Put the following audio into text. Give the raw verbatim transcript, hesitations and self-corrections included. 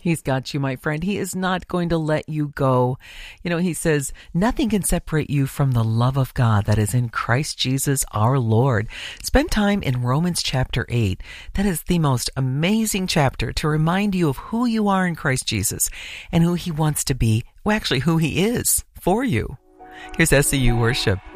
He's got you, my friend. He is not going to let you go. You know, he says, nothing can separate you from the love of God that is in Christ Jesus our Lord. Spend time in Romans chapter eight. That is the most amazing chapter to remind you of who you are in Christ Jesus and who he wants to be, well, actually who he is for you. Here's S C U Worship.